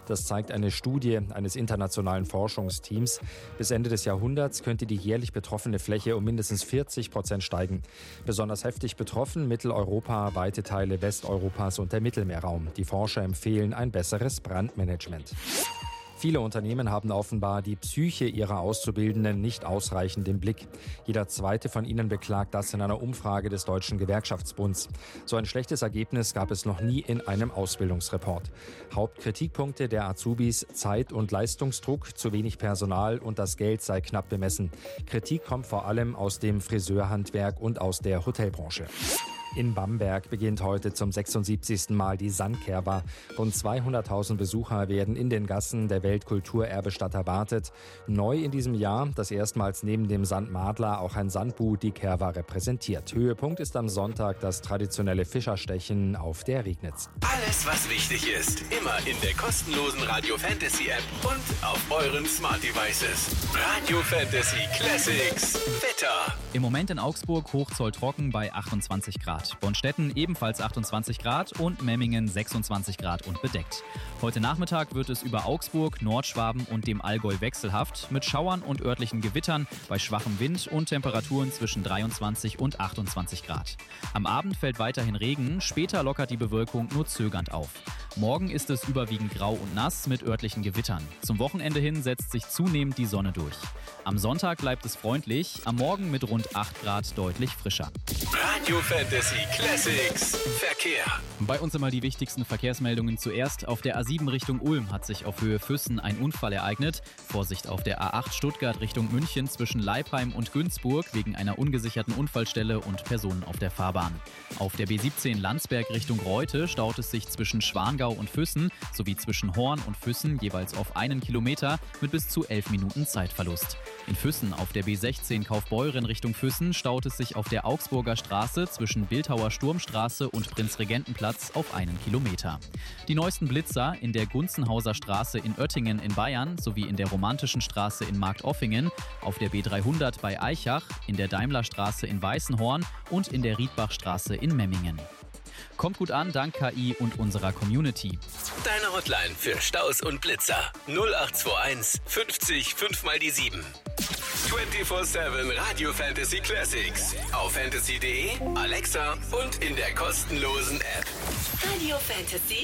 Das zeigt eine Studie eines internationalen Forschungsteams. Bis Ende des Jahrhunderts könnte die jährlich betroffene Fläche um mindestens 40% steigen. Besonders heftig betroffen Mitteleuropa, weite Teile Westeuropas und der Mittelmeerraum. Die Forscher empfehlen ein besseres Brandmanagement. Viele Unternehmen haben offenbar die Psyche ihrer Auszubildenden nicht ausreichend im Blick. Jeder zweite von ihnen beklagt das in einer Umfrage des Deutschen Gewerkschaftsbunds. So ein schlechtes Ergebnis gab es noch nie in einem Ausbildungsreport. Hauptkritikpunkte der Azubis: Zeit- und Leistungsdruck, zu wenig Personal und das Geld sei knapp bemessen. Kritik kommt vor allem aus dem Friseurhandwerk und aus der Hotelbranche. In Bamberg beginnt heute zum 76. Mal die Sandkerwa. Rund 200.000 Besucher werden in den Gassen der Weltkulturerbestadt erwartet. Neu in diesem Jahr, dass erstmals neben dem Sandmadler auch ein Sandbu die Kerwa repräsentiert. Höhepunkt ist am Sonntag das traditionelle Fischerstechen auf der Regnitz. Alles, was wichtig ist, immer in der kostenlosen Radio Fantasy App und auf euren Smart Devices. Radio Fantasy Classics. Wetter. Im Moment in Augsburg hochzolltrocken bei 28 Grad. Bonstetten ebenfalls 28 Grad und Memmingen 26 Grad und bedeckt. Heute Nachmittag wird es über Augsburg, Nordschwaben und dem Allgäu wechselhaft mit Schauern und örtlichen Gewittern bei schwachem Wind und Temperaturen zwischen 23 und 28 Grad. Am Abend fällt weiterhin Regen, später lockert die Bewölkung nur zögernd auf. Morgen ist es überwiegend grau und nass mit örtlichen Gewittern. Zum Wochenende hin setzt sich zunehmend die Sonne durch. Am Sonntag bleibt es freundlich, am Morgen mit rund 8 Grad deutlich frischer. Radio Fantasy Classics Verkehr. Bei uns einmal die wichtigsten Verkehrsmeldungen zuerst. Auf der A7 Richtung Ulm hat sich auf Höhe Füssen ein Unfall ereignet. Vorsicht auf der A8 Stuttgart Richtung München zwischen Leipheim und Günzburg wegen einer ungesicherten Unfallstelle und Personen auf der Fahrbahn. Auf der B17 Landsberg Richtung Reute staut es sich zwischen Schwangau und Füssen sowie zwischen Horn und Füssen jeweils auf 1 Kilometer mit bis zu 11 Minuten Zeitverlust. In Füssen auf der B16 Kaufbeuren Richtung Füssen staut es sich auf der Augsburger Straße zwischen Bildhauer Sturmstraße und Prinzregentenplatz auf 1 Kilometer. Die neuesten Blitzer in der Gunzenhauser Straße in Oettingen in Bayern sowie in der Romantischen Straße in Marktoffingen, auf der B300 bei Aichach, in der Daimlerstraße in Weißenhorn und in der Riedbachstraße in Memmingen. Kommt gut an, dank KI und unserer Community. Deine Hotline für Staus und Blitzer 0821 50 5 mal die 7. 24/7 Radio Fantasy Classics. Auf fantasy.de, Alexa und in der kostenlosen App. Radio Fantasy